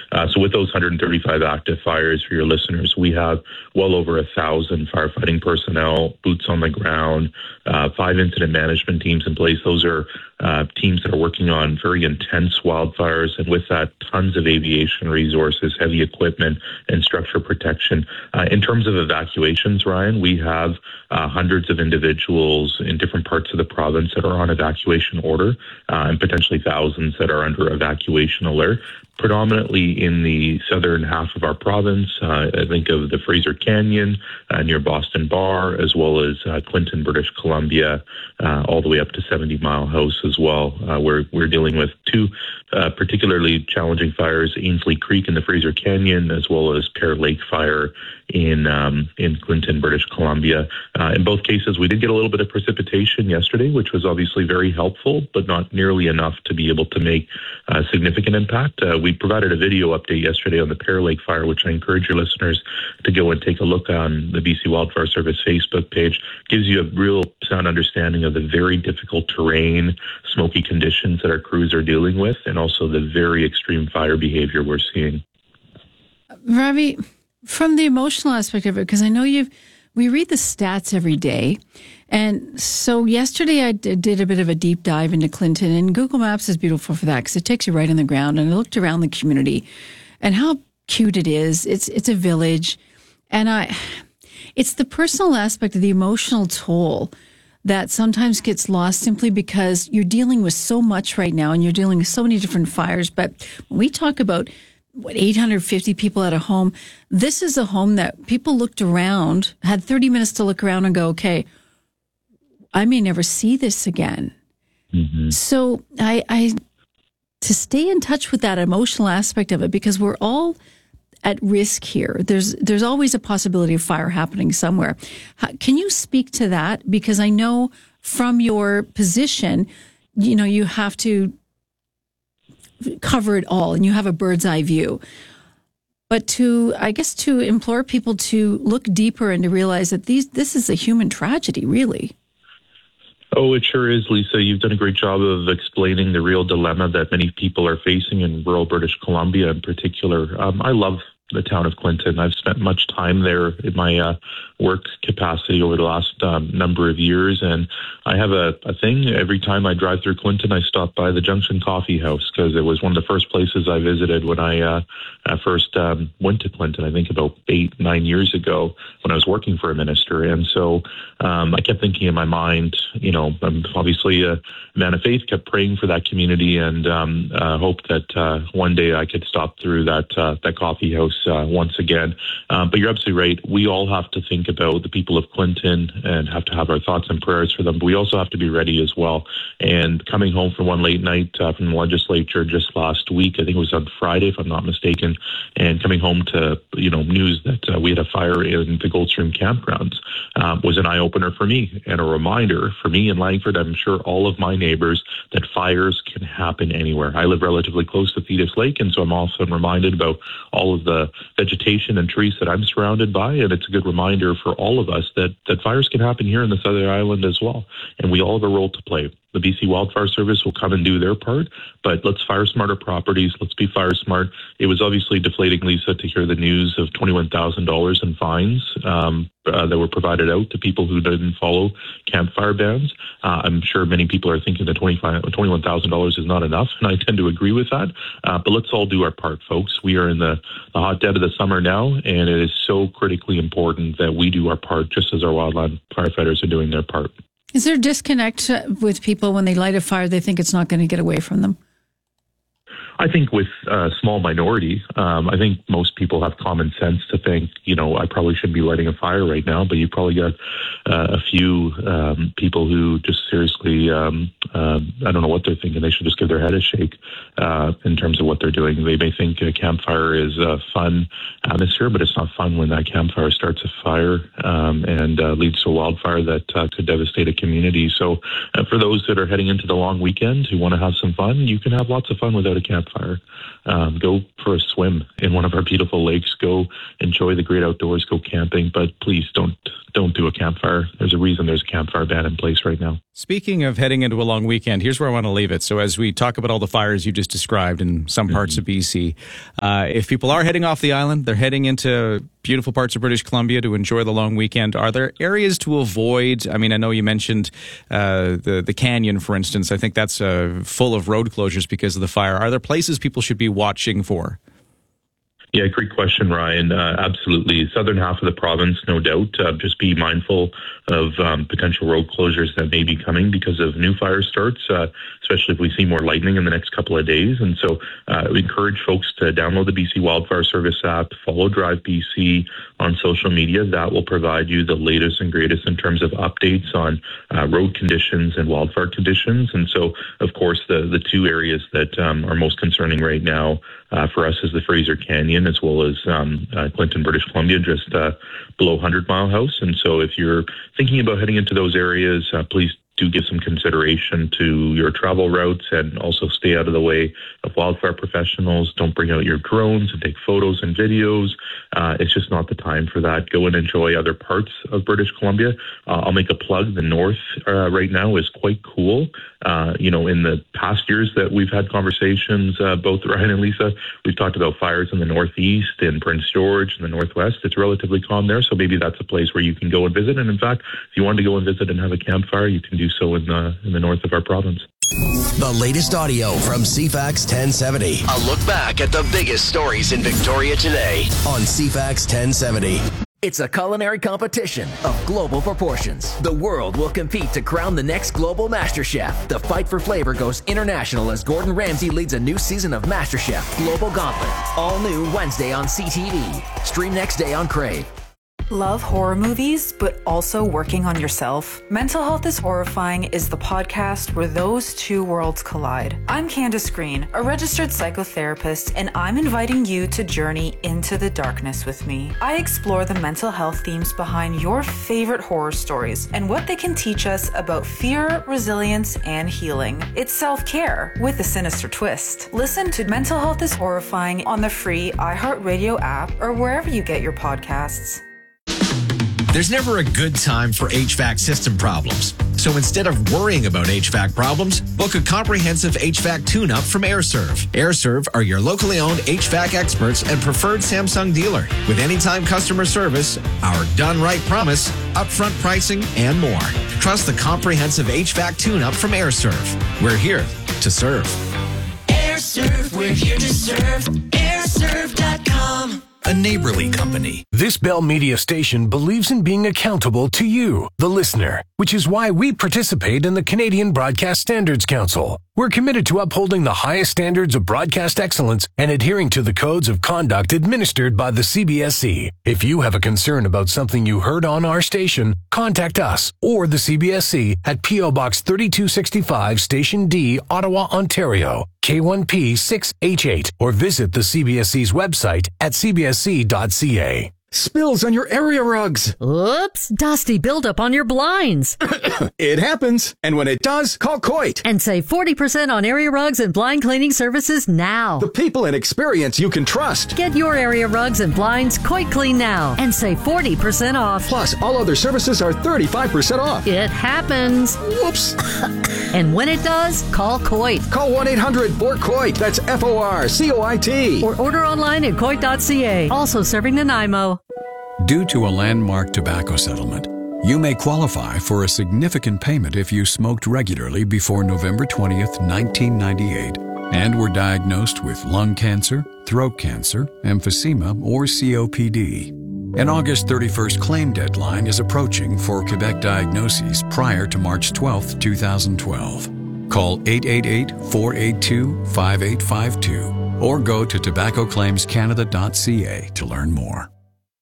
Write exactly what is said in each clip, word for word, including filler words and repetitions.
Uh, so with those one hundred thirty-five active fires, for your listeners, we have well over a thousand firefighting personnel, boots on the ground, uh, five incident management teams in place. Those are uh, teams that are working on very intense wildfires, and with that, tons of aviation resources, heavy equipment, and structure protection. Uh, in terms of evacuations, Ryan, we have uh, hundreds of individuals in different parts of the province that are on evacuation order, uh, and potentially thousands that are under evacuation alert, predominantly in the southern half of our province. Uh, I think of the Fraser Canyon uh, near Boston Bar, as well as uh, Clinton, British Columbia, uh, all the way up to seventy Mile House as well. Uh, we're, we're dealing with two uh, particularly challenging fires, Ainsley Creek in the Fraser Canyon, as well as Pear Lake Fire in um, in Clinton, British Columbia. Uh, in both cases, we did get a little bit of precipitation yesterday, which was obviously very helpful, but not nearly enough to be able to make a significant impact. Uh, we provided a video update yesterday on the Pear Lake Fire, which I encourage your listeners to go and take a look on the B C Wildfire Service Facebook page. Gives you a real sound understanding of the very difficult terrain, smoky conditions that our crews are dealing with, and also the very extreme fire behavior we're seeing. Ravi, from the emotional aspect of it, because I know you've, we read the stats every day. And so yesterday I d- did a bit of a deep dive into Clinton, and Google Maps is beautiful for that because it takes you right on the ground. And I looked around the community and how cute it is. It's, it's a village. And I, it's the personal aspect of the emotional toll that sometimes gets lost simply because you're dealing with so much right now and you're dealing with so many different fires. But when we talk about what, eight hundred fifty people at a home, this is a home that people looked around, had thirty minutes to look around and go, okay, I may never see this again. Mm-hmm. So I, I, to stay in touch with that emotional aspect of it, because we're all at risk here. There's, there's always a possibility of fire happening somewhere. How, can you speak to that? Because I know from your position, you know, you have to cover it all and you have a bird's eye view. But to, I guess, to implore people to look deeper and to realize that these, this is a human tragedy, really. Oh, it sure is, Lisa. You've done a great job of explaining the real dilemma that many people are facing in rural British Columbia in particular. Um, I love the town of Clinton. I've spent much time there in my uh, work capacity over the last um, number of years. And I have a, a thing. Every time I drive through Clinton, I stop by the Junction Coffee House because it was one of the first places I visited when I uh, uh, first um, went to Clinton, I think about eight, nine years ago when I was working for a minister. And so um, I kept thinking in my mind, you know, I'm obviously a man of faith, kept praying for that community and um, uh, hoped that uh, one day I could stop through that, uh, that coffee house Uh, once again. Um, but you're absolutely right. We all have to think about the people of Clinton and have to have our thoughts and prayers for them. But we also have to be ready as well. And coming home from one late night uh, from the legislature just last week, I think it was on Friday, if I'm not mistaken, and coming home to, you know, news that uh, we had a fire in the Goldstream campgrounds um, was an eye-opener for me and a reminder for me in Langford, I'm sure all of my neighbors, that fires can happen anywhere. I live relatively close to Thetis Lake, and so I'm often reminded about all of the vegetation and trees that I'm surrounded by, and it's a good reminder for all of us that, that fires can happen here in the Southern Island as well, and we all have a role to play. The B C Wildfire Service will come and do their part, but let's fire smart our properties. Let's be fire smart. It was obviously deflating, Lisa, to hear the news of twenty-one thousand dollars in fines um, uh, that were provided out to people who didn't follow campfire bans. Uh, I'm sure many people are thinking that twenty-one thousand dollars is not enough, and I tend to agree with that. Uh, but let's all do our part, folks. We are in the, the hot dead of the summer now, and it is so critically important that we do our part just as our wildland firefighters are doing their part. Is there a disconnect with people when they light a fire, they think it's not going to get away from them? I think with a small minority, um, I think most people have common sense to think, you know, I probably shouldn't be lighting a fire right now, but you probably got uh, a few um, people who just seriously, um, uh, I don't know what they're thinking. They should just give their head a shake uh, in terms of what they're doing. They may think a campfire is a fun atmosphere, but it's not fun when that campfire starts a fire um, and uh, leads to a wildfire that uh, could devastate a community. So uh, for those that are heading into the long weekend who want to have some fun, you can have lots of fun without a campfire. Fire. Um, go for a swim in one of our beautiful lakes. Go enjoy the great outdoors, go camping, but please don't don't do a campfire. There's a reason there's a campfire ban in place right now. Speaking of heading into a long weekend, here's where I want to leave it. So as we talk about all the fires you just described in some parts mm-hmm. of B C, uh, if people are heading off the island, they're heading into beautiful parts of British Columbia to enjoy the long weekend, are there areas to avoid? I mean, I know you mentioned uh, the, the canyon, for instance. I think that's uh, full of road closures because of the fire. Are there places people should be watching for? Yeah, great question, Ryan. Uh, absolutely. Southern half of the province, no doubt. Uh, just be mindful of um, potential road closures that may be coming because of new fire starts, uh, especially if we see more lightning in the next couple of days. And so uh, we encourage folks to download the B C Wildfire Service app, follow Drive B C on social media. That will provide you the latest and greatest in terms of updates on uh, road conditions and wildfire conditions. And so, of course, the, the two areas that um, are most concerning right now uh, for us is the Fraser Canyon, as well as um, uh, Clinton, British Columbia, just uh, below Hundred Mile House. And so if you're thinking about heading into those areas, uh, please do give some consideration to your travel routes and also stay out of the way of wildfire professionals. Don't bring out your drones and take photos and videos. Uh, it's just not the time for that. Go and enjoy other parts of British Columbia. Uh, I'll make a plug. The north uh, right now is quite cool. Uh, you know, in the past years that we've had conversations, uh, both Ryan and Lisa, we've talked about fires in the northeast, in Prince George, in the northwest. It's relatively calm there, so maybe that's a place where you can go and visit. And in fact, if you wanted to go and visit and have a campfire, you can do so in the in the north of our province. The latest audio from C FAX ten seventy. A look back at the biggest stories in Victoria today on C FAX ten seventy. It's a culinary competition of global proportions. The world will compete to crown the next global master chef. The fight for flavor goes international as Gordon Ramsay leads a new season of MasterChef Global Gauntlet. All new Wednesday on C T V. Stream next day on Crave. Love horror movies, but also working on yourself? Mental Health is Horrifying is the podcast where those two worlds collide. I'm Candace Green, a registered psychotherapist, and I'm inviting you to journey into the darkness with me. I explore the mental health themes behind your favorite horror stories and what they can teach us about fear, resilience, and healing. It's self-care with a sinister twist. Listen to Mental Health is Horrifying on the free iHeartRadio app or wherever you get your podcasts. There's never a good time for H V A C system problems. So instead of worrying about H V A C problems, book a comprehensive H V A C tune-up from AirServe. AirServe are your locally owned H V A C experts and preferred Samsung dealer with anytime customer service, our done right promise, upfront pricing, and more. Trust the comprehensive H V A C tune-up from AirServe. We're here to serve. AirServe, we're here to serve. air serve dot com. A neighborly company. This Bell Media station believes in being accountable to you, the listener, which is why we participate in the Canadian Broadcast Standards Council. We're committed to upholding the highest standards of broadcast excellence and adhering to the codes of conduct administered by the C B S C. If you have a concern about something you heard on our station, contact us or the C B S C at P O Box thirty-two sixty-five, Station D, Ottawa, Ontario, K one P six H eight, or visit the C B S C's website at c b s c dot c a. Spills on your area rugs. Oops, dusty buildup on your blinds. It happens. And when it does, call Coit. And save forty percent on area rugs and blind cleaning services now. The people and experience you can trust. Get your area rugs and blinds Coit Clean now and save forty percent off. Plus, all other services are thirty-five percent off. It happens. Whoops. And when it does, call Coit. Call one eight hundred four coit. That's F O R C O I T. Or order online at coit dot c a. Also serving Nanaimo. Due to a landmark tobacco settlement, you may qualify for a significant payment if you smoked regularly before November twentieth, nineteen ninety-eight, and were diagnosed with lung cancer, throat cancer, emphysema, or C O P D. An August thirty-first claim deadline is approaching for Quebec diagnoses prior to March twelfth, twenty twelve. Call eight eight eight, four eight two, five eight five two or go to tobacco claims canada dot c a to learn more.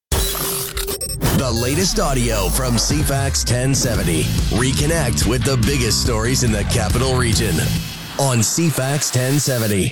The latest audio from C FAX ten seventy. Reconnect with the biggest stories in the capital region on C FAX ten seventy.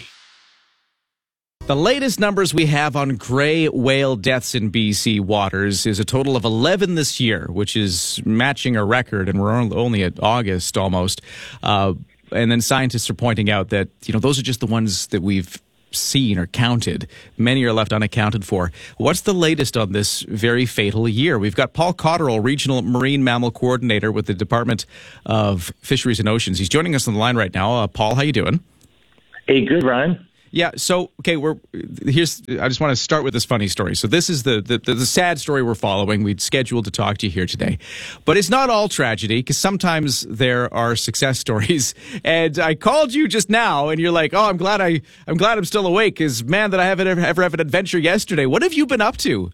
The latest numbers we have on gray whale deaths in B C waters is a total of eleven this year, which is matching a record, and we're only at August almost. Uh, and then scientists are pointing out that, you know, those are just the ones that we've seen or counted. Many are left unaccounted for. What's the latest on this very fatal year? We've got Paul Cotterill, Regional Marine Mammal Coordinator with the Department of Fisheries and Oceans. He's joining us on the line right now. Uh, Paul, how you doing? Hey, good, Ryan. Yeah, so, okay, we're here's. I just want to start with this funny story. So this is the, the, the sad story we're following. We'd scheduled to talk to you here today. But it's not all tragedy, because sometimes there are success stories. And I called you just now, and you're like, oh, I'm glad, I, I'm glad I'm still awake, because, man, that I haven't ever, ever have an adventure yesterday. What have you been up to?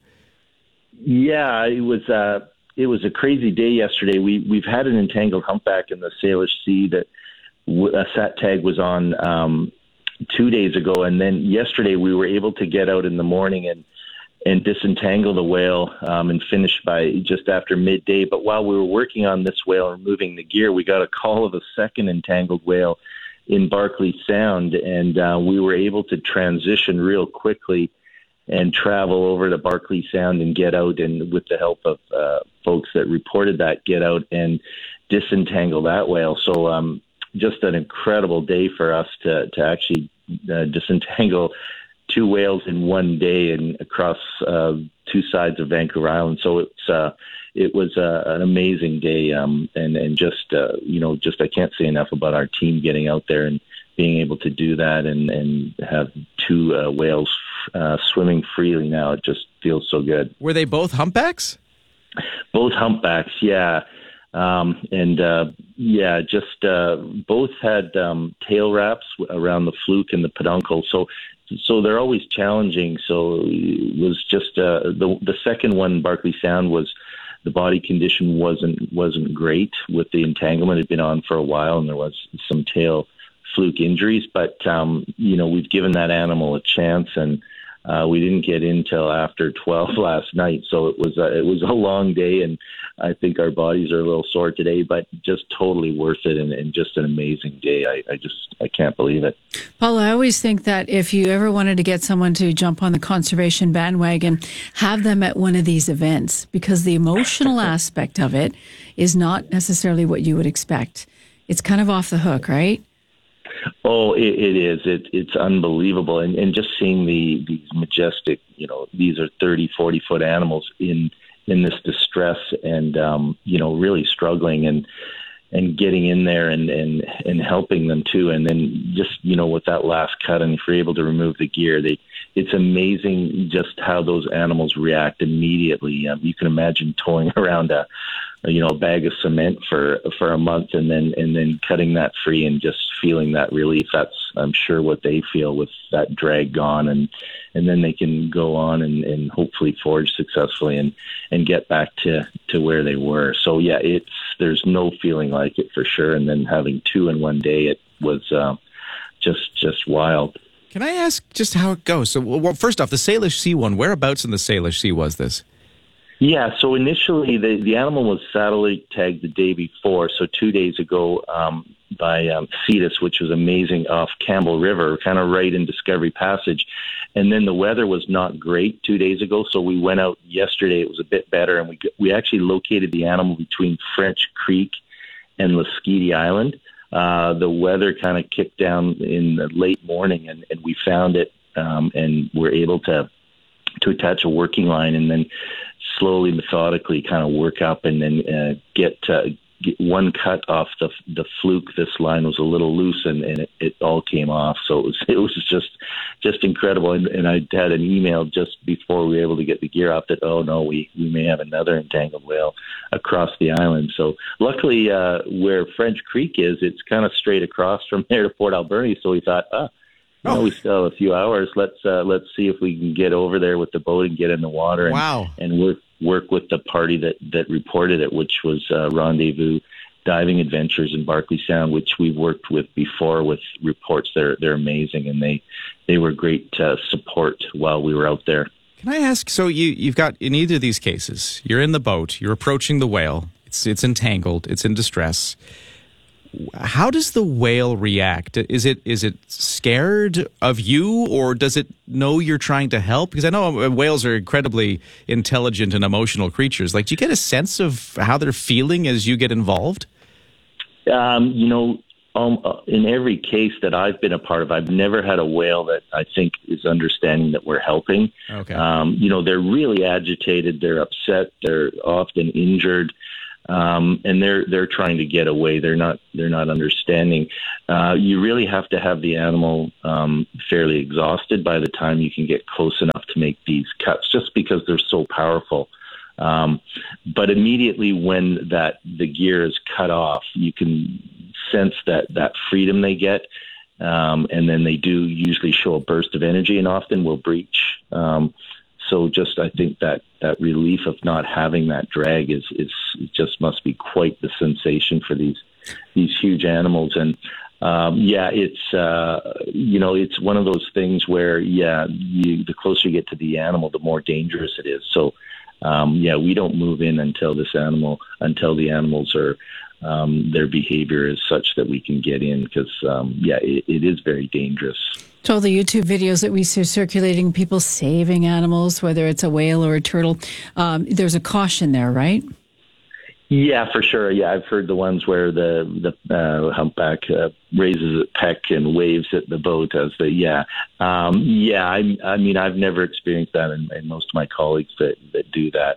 Yeah, it was uh, it was a crazy day yesterday. We, we've had an entangled humpback in the Salish Sea that a sat tag was on um two days ago, and then yesterday we were able to get out in the morning and and disentangle the whale um, and finish by just after midday. But while we were working on this whale and removing the gear, we got a call of a second entangled whale in Barkley Sound, and uh, we were able to transition real quickly and travel over to Barkley Sound and get out, and with the help of uh, folks that reported that, get out and disentangle that whale. So um, just an incredible day for us to, to actually uh, disentangle two whales in one day and across uh, two sides of Vancouver Island. So it's uh, it was uh, an amazing day, um, and and just uh, you know just I can't say enough about our team getting out there and being able to do that and and have two uh, whales uh, swimming freely now. It just feels so good. Were they both humpbacks? Both humpbacks, yeah. Um, and, uh, yeah, just, uh, both had, um, tail wraps around the fluke and the peduncle. So, so they're always challenging. So it was just, uh, the, the second one, Barkley Sound, was the body condition wasn't, wasn't great with the entanglement. It had been on for a while, and there was some tail fluke injuries, but, um, you know, we've given that animal a chance, and, Uh, we didn't get in till after twelve last night, so it was a, it was a long day, and I think our bodies are a little sore today, but just totally worth it, and, and just an amazing day. I, I just I can't believe it. Paul, I always think that if you ever wanted to get someone to jump on the conservation bandwagon, have them at one of these events, because the emotional aspect of it is not necessarily what you would expect. It's kind of off the hook, right? Oh, it, it is. It, it's unbelievable. And, and just seeing the these majestic, you know, these are thirty, forty foot animals in in this distress and, um, you know, really struggling and and getting in there and, and, and helping them too. And then just, you know, with that last cut, and if you're able to remove the gear, they it's amazing just how those animals react immediately. Um, you can imagine towing around a, a, you know, a bag of cement for for a month, and then and then cutting that free and just feeling that relief. That's, I'm sure, what they feel with that drag gone, and and then they can go on and, and hopefully forage successfully and, and get back to, to where they were. So yeah, it's there's no feeling like it for sure. And then having two in one day, it was uh, just just wild. Can I ask just how it goes? So, well, first off, the Salish Sea one, whereabouts in the Salish Sea was this? Yeah, so initially the, the animal was satellite tagged the day before, so two days ago um, by um, Cetus, which was amazing, off Campbell River, kind of right in Discovery Passage. And then the weather was not great two days ago, so we went out yesterday. It was a bit better, and we we actually located the animal between French Creek and Lasqueti Island. Uh, the weather kind of kicked down in the late morning, and, and we found it, um, and we're able to to attach a working line and then slowly, methodically kind of work up and then uh, get, uh, get one cut off the the fluke. This line was a little loose, and, and it, it all came off. So it was it was just just incredible. And, and I had an email just before we were able to get the gear off that, oh, no, we, we may have another entangled whale across the island. So luckily uh, where French Creek is, it's kind of straight across from there to Port Alberni. So we thought, ah, you know, we still have a few hours. Let's uh, let's see if we can get over there with the boat and get in the water and, wow. and work work with the party that, that reported it, which was uh, Rendezvous Diving Adventures in Barkley Sound, which we've worked with before with reports. They're they're amazing, and they they were great uh, support while we were out there. Can I ask? So you you've got in either of these cases, you're in the boat, you're approaching the whale, it's it's entangled, it's in distress. How does the whale react? Is it is it scared of you, or does it know you're trying to help? Because I know whales are incredibly intelligent and emotional creatures. Like, do you get a sense of how they're feeling as you get involved? Um, you know, um, uh, in every case that I've been a part of, I've never had a whale that I think is understanding that we're helping. Okay. Um, you know, they're really agitated. They're upset. They're often injured. Um, and they're they're trying to get away. They're not they're not understanding. Uh, you really have to have the animal um, fairly exhausted by the time you can get close enough to make these cuts, just because they're so powerful. Um, but immediately when that the gear is cut off, you can sense that that freedom they get, um, and then they do usually show a burst of energy, and often will breach. Um, So just, I think that, that relief of not having that drag is, is just must be quite the sensation for these these huge animals. And um, yeah, it's uh, you know it's one of those things where yeah, you, the closer you get to the animal, the more dangerous it is. So um, yeah, we don't move in until this animal until the animals are um, their behavior is such that we can get in, because um, yeah, it, it is very dangerous. So the YouTube videos that we see circulating, people saving animals, whether it's a whale or a turtle, um, there's a caution there, right? Yeah, for sure. Yeah, I've heard the ones where the the uh, humpback uh, raises a peck and waves at the boat as the yeah, um, yeah. I, I mean, I've never experienced that, and, and most of my colleagues that that do that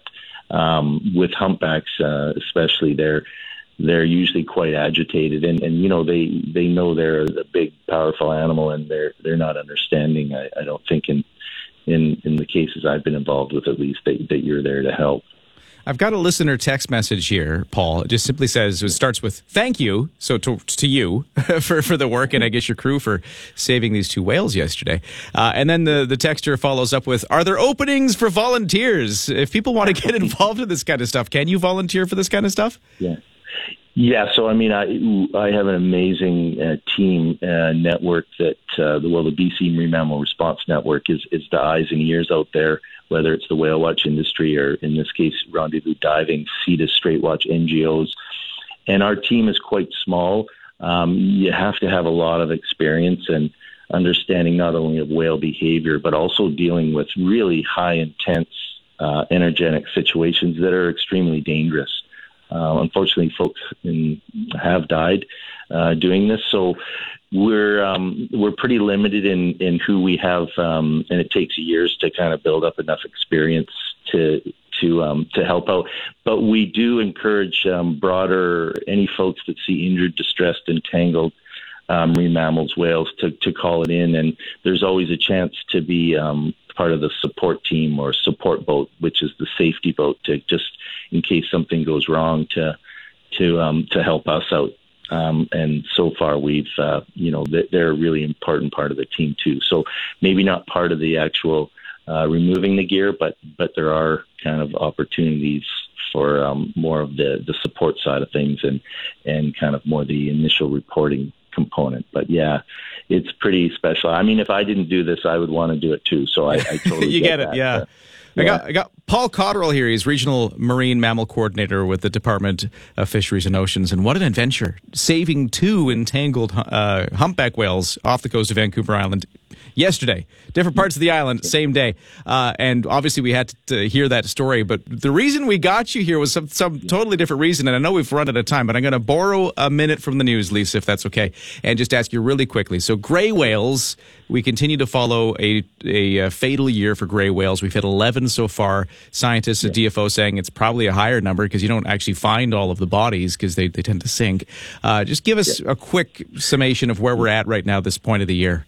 um, with humpbacks, uh, especially, they're. They're usually quite agitated, and, and you know they, they know they're a big, powerful animal, and they're they're not understanding. I, I don't think in in in the cases I've been involved with, at least, that, that you're there to help. I've got a listener text message here, Paul. It just simply says, it starts with "thank you," so to, to you for for the work, and I guess your crew for saving these two whales yesterday. Uh, and then the the texter follows up with, "Are there openings for volunteers? If people want to get involved in this kind of stuff, can you volunteer for this kind of stuff?" Yeah. Yeah, so I mean, I I have an amazing uh, team uh, network that uh, the well, the B C Marine Mammal Response Network is is the eyes and ears out there, whether it's the whale watch industry or, in this case, Rendezvous Diving, CITES, Straight Watch, N G Os, and our team is quite small. Um, you have to have a lot of experience and understanding not only of whale behavior, but also dealing with really high intense, uh, energetic situations that are extremely dangerous. Uh, unfortunately, folks in, have died uh, doing this, so we're um, we're pretty limited in, in who we have, um, and it takes years to kind of build up enough experience to to um, to help out. But we do encourage um, broader any folks that see injured, distressed, entangled um, marine mammals, whales, to to call it in, and there's always a chance to be um, part of the support team or support boat, which is the safety boat, to just in case something goes wrong, to to um, to help us out. Um, and so far, we've uh, you know they're a really important part of the team too. So maybe not part of the actual uh, removing the gear, but but there are kind of opportunities for um, more of the, the support side of things, and and kind of more the initial reporting component. But yeah, it's pretty special. I mean, if I didn't do this, I would want to do it too. So I, I totally you get, get it. that. Yeah. Uh, I yeah. got I got Paul Cotterill here. He's Regional Marine Mammal Coordinator with the Department of Fisheries and Oceans. And what an adventure, saving two entangled uh, humpback whales off the coast of Vancouver Island yesterday. Different parts of the island, same day. Uh, and obviously we had to, to hear that story. But the reason we got you here was some, some totally different reason. And I know we've run out of time, but I'm going to borrow a minute from the news, Lisa, if that's okay, and just ask you really quickly. So gray whales, we continue to follow a, a, a fatal year for gray whales. We've hit eleven so far. Scientists at D F O saying it's probably a higher number because you don't actually find all of the bodies because they, they tend to sink. Uh, just give us a quick summation of where we're at right now, this point of the year.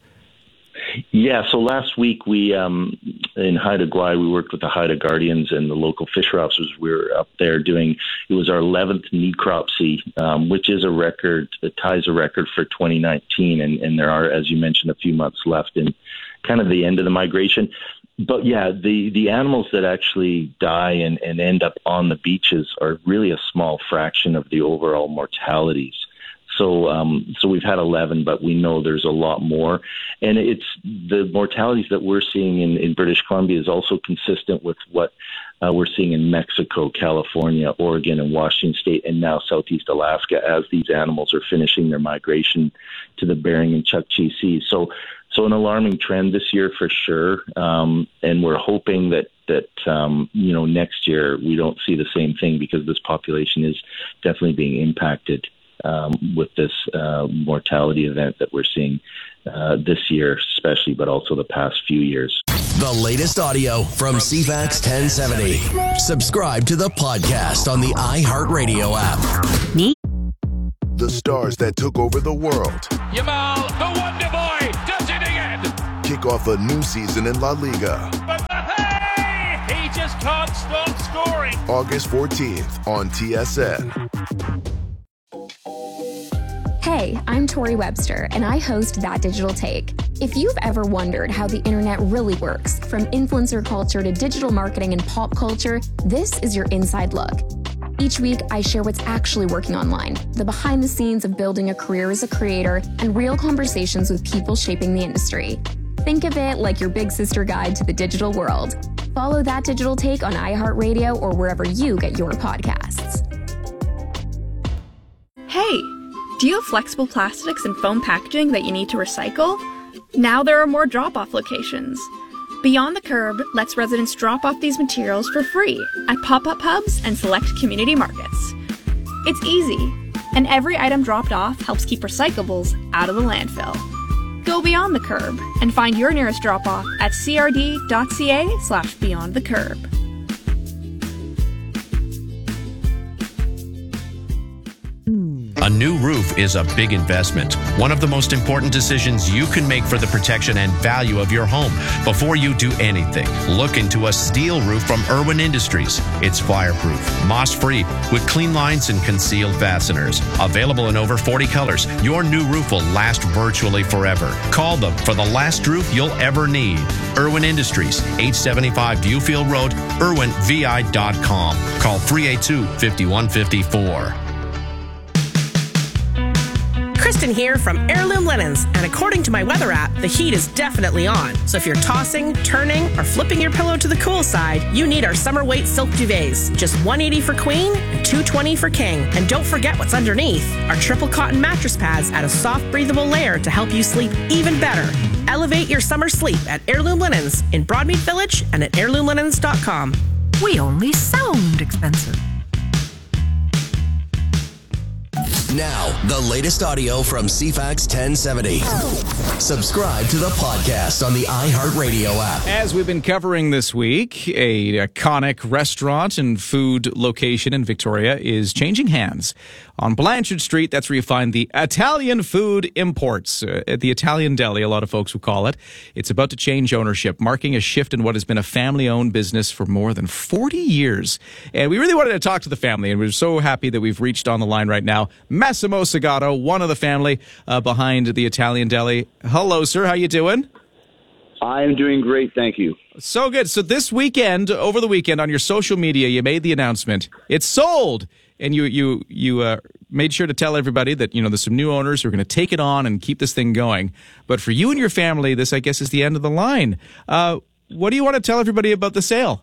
Yeah, so last week we, um, in Haida Gwaii, we worked with the Haida Guardians and the local fisher officers. We were up there doing, it was our eleventh necropsy, um, which is a record, it ties a record for twenty nineteen. And, and there are, as you mentioned, a few months left in kind of the end of the migration. But yeah, the, the animals that actually die and, and end up on the beaches are really a small fraction of the overall mortalities. So, um, so we've had eleven, but we know there's a lot more. And it's the mortalities that we're seeing in, in British Columbia is also consistent with what uh, we're seeing in Mexico, California, Oregon, and Washington State, and now Southeast Alaska, as these animals are finishing their migration to the Bering and Chukchi Seas. So, so an alarming trend this year for sure. Um, and we're hoping that that um, you know next year we don't see the same thing, because this population is definitely being impacted. um, with this uh, mortality event that we're seeing uh, this year, especially, but also the past few years. The latest audio from C FAX ten seventy. Subscribe to the podcast on the iHeartRadio app. Me? The stars that took over the world. Yamal, the Wonder Boy, does it again. Kick off a new season in La Liga. Hey, he just can't stop scoring. August fourteenth on T S N. Hey, I'm Tori Webster, and I host That Digital Take. If you've ever wondered how the internet really works, from influencer culture to digital marketing and pop culture, this is your inside look. Each week, I share what's actually working online, the behind the scenes of building a career as a creator, and real conversations with people shaping the industry. Think of it like your big sister guide to the digital world. Follow That Digital Take on iHeartRadio or wherever you get your podcasts. Hey, do you have flexible plastics and foam packaging that you need to recycle? Now there are more drop-off locations. Beyond the Curb lets residents drop off these materials for free at pop-up hubs and select community markets. It's easy, and every item dropped off helps keep recyclables out of the landfill. Go beyond the curb and find your nearest drop-off at crd.ca slash beyond the curb. A new roof is a big investment, one of the most important decisions you can make for the protection and value of your home. Before you do anything, look into a steel roof from Irwin Industries. It's fireproof, moss-free, with clean lines and concealed fasteners. Available in over forty colors, your new roof will last virtually forever. Call them for the last roof you'll ever need. Irwin Industries, eight seventy-five Viewfield Road, irwin v i dot com. Call three eight two, five one five four. Kristen here from Heirloom Linens, and according to my weather app, the heat is definitely on. So if you're tossing, turning, or flipping your pillow to the cool side, you need our summer weight silk duvets. Just one hundred eighty dollars for queen and two hundred twenty dollars for king. And don't forget what's underneath. Our triple cotton mattress pads add a soft, breathable layer to help you sleep even better. Elevate your summer sleep at Heirloom Linens in Broadmead Village and at heirloom linens dot com. We only sound expensive. Now, the latest audio from C FAX ten seventy. Subscribe to the podcast on the iHeartRadio app. As we've been covering this week, a iconic restaurant and food location in Victoria is changing hands. On Blanchard Street, that's where you find the Italian Food Imports, uh, at the Italian Deli, a lot of folks would call it. It's about to change ownership, marking a shift in what has been a family-owned business for more than forty years. And we really wanted to talk to the family, and we're so happy that we've reached on the line right now Massimo Segato, one of the family uh, behind the Italian Deli. Hello, sir. How you doing? I'm doing great, thank you. So good. So this weekend, over the weekend, on your social media, you made the announcement. It's sold! And you you you uh, made sure to tell everybody that, you know, there's some new owners who are going to take it on and keep this thing going. But for you and your family, this, I guess, is the end of the line. Uh, what do you want to tell everybody about the sale?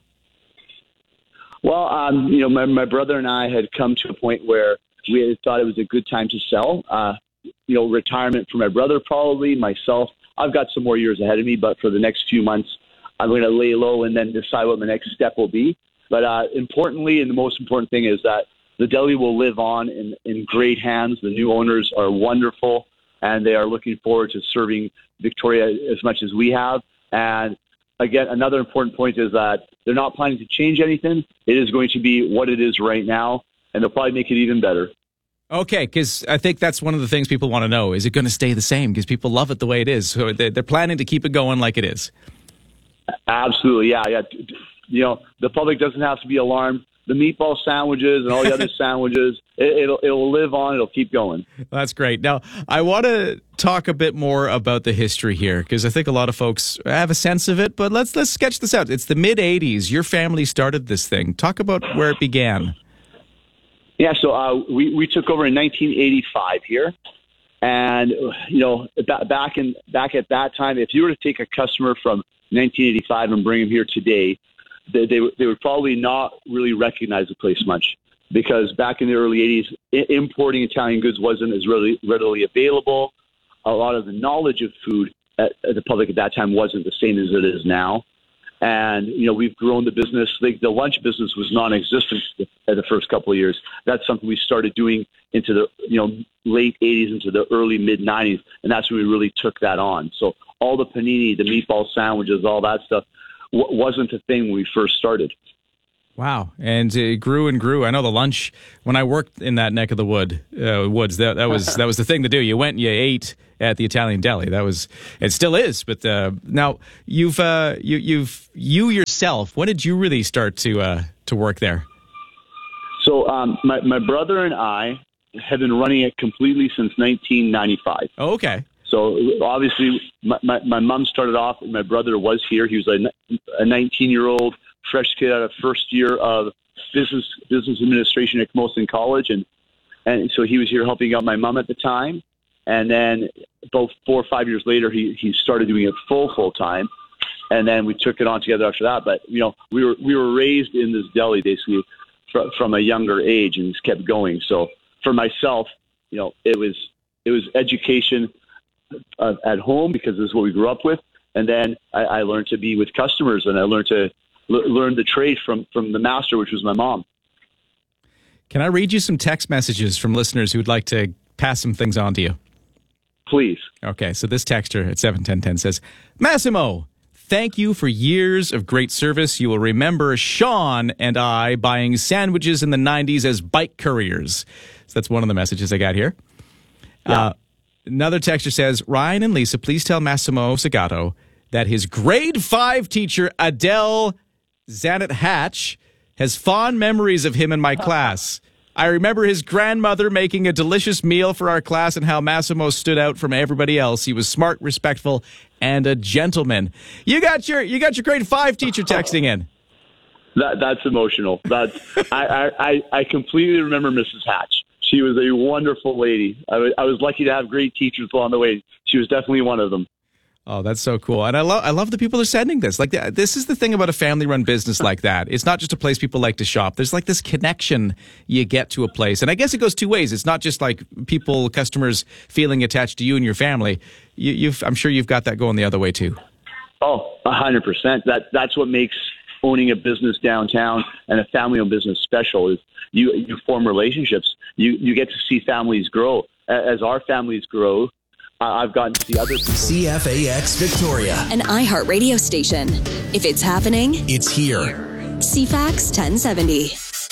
Well, um, you know, my, my brother and I had come to a point where we had thought it was a good time to sell. Uh, you know, retirement for my brother, probably, myself. I've got some more years ahead of me, but for the next few months, I'm going to lay low and then decide what my next step will be. But uh, importantly, and the most important thing is that the deli will live on in, in great hands. The new owners are wonderful, and they are looking forward to serving Victoria as much as we have. And again, another important point is that they're not planning to change anything. It is going to be what it is right now, and they'll probably make it even better. Okay, because I think that's one of the things people want to know. Is it going to stay the same? Because people love it the way it is. So they're planning to keep it going like it is. Absolutely, yeah. yeah. You know, the public doesn't have to be alarmed. The meatball sandwiches and all the other sandwiches, it, it'll it'll live on. It'll keep going. That's great. Now, I want to talk a bit more about the history here, because I think a lot of folks have a sense of it. But let's let's sketch this out. It's the mid eighties. Your family started this thing. Talk about where it began. Yeah, so uh, we we took over in nineteen eighty-five here, and you know, back in back at that time, if you were to take a customer from nineteen eighty-five and bring him here today, They, they they would probably not really recognize the place much, because back in the early eighties, I- importing Italian goods wasn't as really readily available. A lot of the knowledge of food at, at the public at that time wasn't the same as it is now. And, you know, we've grown the business. The, the lunch business was non-existent in the first couple of years. That's something we started doing into the, you know, late eighties into the early mid-nineties, and that's when we really took that on. So all the panini, the meatball sandwiches, all that stuff w- wasn't a thing when we first started. Wow. And it grew and grew. I know the lunch, when I worked in that neck of the wood, uh, woods, that, that was that was the thing to do. You went and you ate at the Italian deli. That was, it still is. But uh, now you've, uh, you, you've, you yourself, when did you really start to uh, to work there? So um, my, my brother and I have been running it completely since nineteen ninety-five. Oh, okay. So obviously my, my, my mom started off, and my brother was here. He was a, a nineteen-year-old fresh kid out of first year of business business administration at Camosun College, and and so he was here helping out my mom at the time. And then about four or five years later, he he started doing it full full time, and then we took it on together after that. But you know, we were we were raised in this deli basically from, from a younger age, and just kept going. So for myself, you know, it was it was education uh, at home because this is what we grew up with, and then I, I learned to be with customers, and I learned to learned the trade from, from the master, which was my mom. Can I read you some text messages from listeners who would like to pass some things on to you? Please. Okay, so this texter at seven ten ten says, Massimo, thank you for years of great service. You will remember Sean and I buying sandwiches in the nineties as bike couriers. So that's one of the messages I got here. Yeah. Uh, another texter says, Ryan and Lisa, please tell Massimo Segato that his grade five teacher, Adele Zanet Hatch, has fond memories of him in my class. I remember his grandmother making a delicious meal for our class and how Massimo stood out from everybody else. He was smart, respectful, and a gentleman. You got your you got your grade five teacher texting in. That that's emotional. That's I, I, I completely remember Missus Hatch. She was a wonderful lady. I was, I was lucky to have great teachers along the way. She was definitely one of them. Oh, that's so cool. And I love I love the people who are sending this. Like, this is the thing about a family-run business like that. It's not just a place people like to shop. There's like this connection you get to a place. And I guess it goes two ways. It's not just like people, customers feeling attached to you and your family. You, you've, I'm sure you've got that going the other way too. Oh, one hundred percent. That, that's what makes owning a business downtown and a family-owned business special is you, you form relationships. You, you get to see families grow. As our families grow, I've gotten to see other people. C F A X Victoria, an iHeart radio station. If it's happening, it's here. C FAX ten seventy.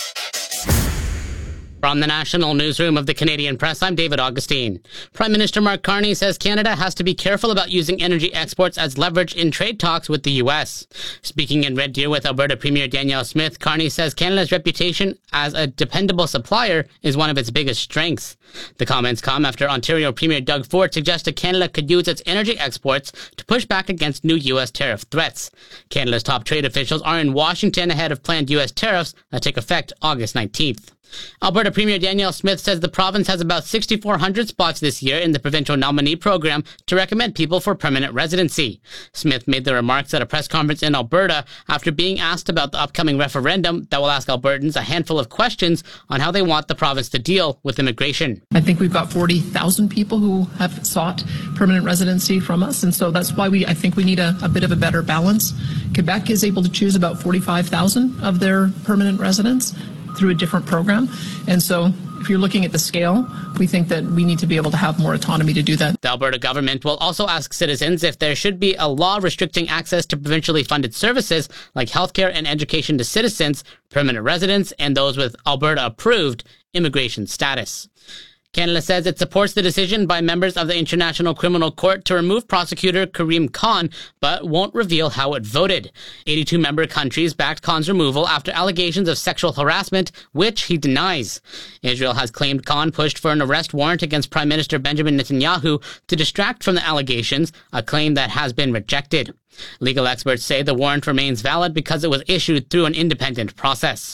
From the National Newsroom of the Canadian Press, I'm David Augustine. Prime Minister Mark Carney says Canada has to be careful about using energy exports as leverage in trade talks with the U S. Speaking in Red Deer with Alberta Premier Danielle Smith, Carney says Canada's reputation as a dependable supplier is one of its biggest strengths. The comments come after Ontario Premier Doug Ford suggested Canada could use its energy exports to push back against new U S tariff threats. Canada's top trade officials are in Washington ahead of planned U S tariffs that take effect August nineteenth. Alberta Premier Danielle Smith says the province has about six thousand four hundred spots this year in the provincial nominee program to recommend people for permanent residency. Smith made the remarks at a press conference in Alberta after being asked about the upcoming referendum that will ask Albertans a handful of questions on how they want the province to deal with immigration. I think we've got forty thousand people who have sought permanent residency from us, and so that's why we I think we need a, a bit of a better balance. Quebec is able to choose about forty-five thousand of their permanent residents through a different program. And so if you're looking at the scale, we think that we need to be able to have more autonomy to do that. The Alberta government will also ask citizens if there should be a law restricting access to provincially funded services like healthcare and education to citizens, permanent residents, and those with Alberta-approved immigration status. Canada says it supports the decision by members of the International Criminal Court to remove prosecutor Karim Khan, but won't reveal how it voted. eighty-two member countries backed Khan's removal after allegations of sexual harassment, which he denies. Israel has claimed Khan pushed for an arrest warrant against Prime Minister Benjamin Netanyahu to distract from the allegations, a claim that has been rejected. Legal experts say the warrant remains valid because it was issued through an independent process.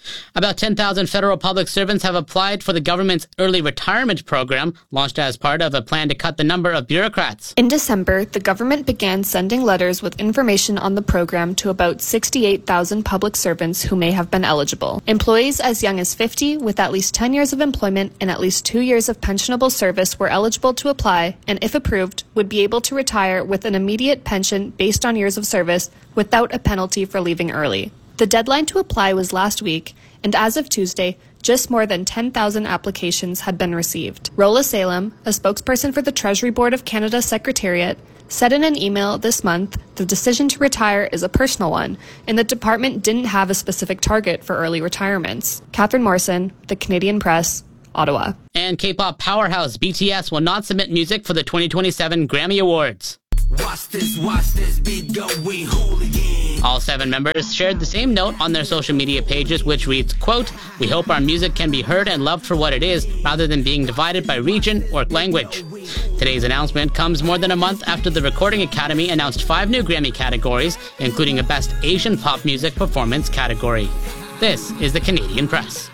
About ten thousand federal public servants have applied for the government's early retirement program, launched as part of a plan to cut the number of bureaucrats. In December, the government began sending letters with information on the program to about sixty-eight thousand public servants who may have been eligible. Employees as young as fifty with at least ten years of employment and at least two years of pensionable service were eligible to apply and, if approved, would be able to retire with an immediate pension based on years of service without a penalty for leaving early. The deadline to apply was last week, and as of Tuesday, just more than ten thousand applications had been received. Rola Salem, a spokesperson for the Treasury Board of Canada's Secretariat, said in an email this month the decision to retire is a personal one, and the department didn't have a specific target for early retirements. Catherine Morrison, The Canadian Press, Ottawa. And K-pop powerhouse B T S will not submit music for the twenty twenty-seven Grammy Awards. Watch this, watch this beat go, we hooligan. All seven members shared the same note on their social media pages, which reads, quote, "We hope our music can be heard and loved for what it is, rather than being divided by region or language." Today's announcement comes more than a month after the Recording Academy announced five new Grammy categories, including a Best Asian Pop Music Performance category. This is the Canadian Press.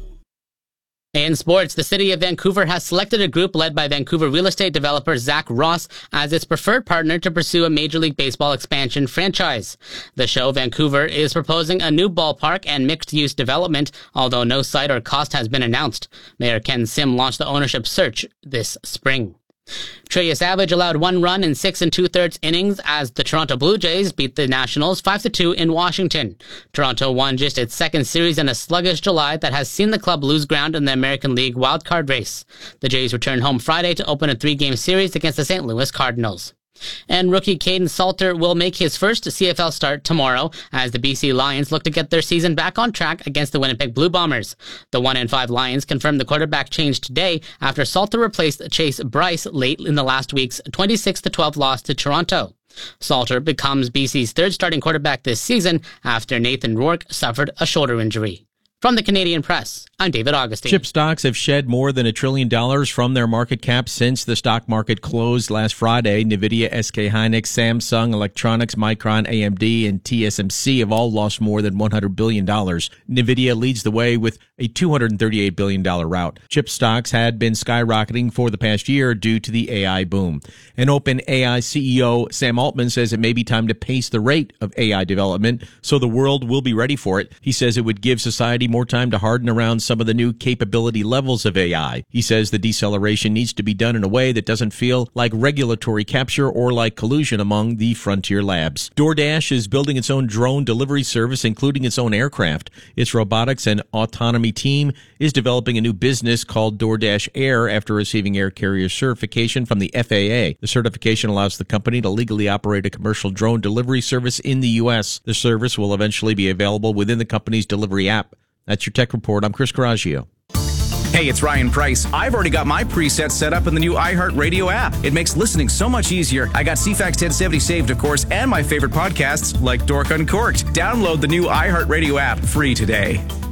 In sports, the city of Vancouver has selected a group led by Vancouver real estate developer Zach Ross as its preferred partner to pursue a Major League Baseball expansion franchise. The show, Vancouver, is proposing a new ballpark and mixed-use development, although no site or cost has been announced. Mayor Ken Sim launched the ownership search this spring. Trey Savage allowed one run in six and two-thirds innings as the Toronto Blue Jays beat the Nationals five to two in Washington. Toronto won just its second series in a sluggish July that has seen the club lose ground in the American League wildcard race. The Jays return home Friday to open a three-game series against the Saint Louis Cardinals. And rookie Caden Salter will make his first C F L start tomorrow as the B C Lions look to get their season back on track against the Winnipeg Blue Bombers. The one and five Lions confirmed the quarterback change today after Salter replaced Chase Bryce late in the last week's twenty-six to twelve loss to Toronto. Salter becomes B C's third starting quarterback this season after Nathan Rourke suffered a shoulder injury. From the Canadian Press, I'm David Augustine. Chip stocks have shed more than a trillion dollars from their market cap since the stock market closed last Friday. NVIDIA, S K Hynix, Samsung Electronics, Micron, A M D, and T S M C have all lost more than one hundred billion dollars. NVIDIA leads the way with a two hundred thirty-eight billion dollars rout. Chip stocks had been skyrocketing for the past year due to the A I boom. And OpenAI C E O Sam Altman says it may be time to pace the rate of A I development so the world will be ready for it. He says it would give society more time to harden around some of the new capability levels of A I. He says the deceleration needs to be done in a way that doesn't feel like regulatory capture or like collusion among the frontier labs. DoorDash is building its own drone delivery service, including its own aircraft. Its robotics and autonomy team is developing a new business called DoorDash Air after receiving air carrier certification from the F A A. The certification allows the company to legally operate a commercial drone delivery service in the U S. The service will eventually be available within the company's delivery app. That's your Tech Report. I'm Chris Coraggio. Hey, it's Ryan Price. I've already got my presets set up in the new iHeartRadio app. It makes listening so much easier. I got C FAX ten seventy saved, of course, and my favorite podcasts like Dork Uncorked. Download the new iHeartRadio app free today.